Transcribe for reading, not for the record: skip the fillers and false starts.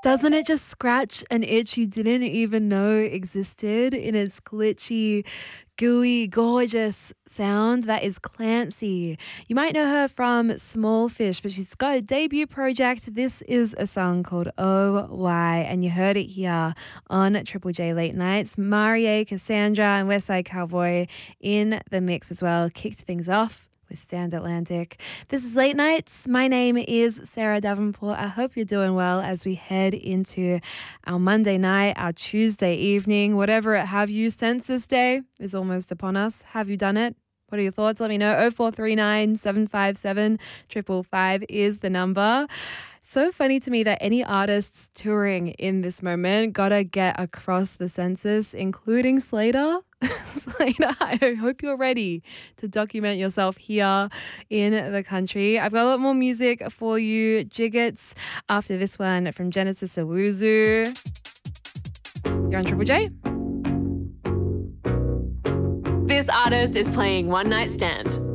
Doesn't it just scratch an itch you didn't even know existed in its glitchy, gooey, gorgeous sound? That is Clancy. You might know her from Small Fish, but she's got a debut project. This is a song called Oh Why, and you heard it here on Triple J Late Nights. Marie, Cassandra, and Westside Cowboy in the mix as well. Kicked things off with Stand Atlantic. This is Late Nights. My name is Sarah Davenport. I hope you're doing well as we head into our Monday night, our Tuesday evening, whatever it have you. Census Day is almost upon us. Have you done it? What are your thoughts? Let me know. 0439 757 555 is the number. So funny to me that any artists touring in this moment gotta get across the census, including Slater. Slater, I hope you're ready to document yourself here in the country. I've got a lot more music for you. Jiggets after this one from Genesis Owuzu. You're on Triple J. This artist is playing One Night Stand.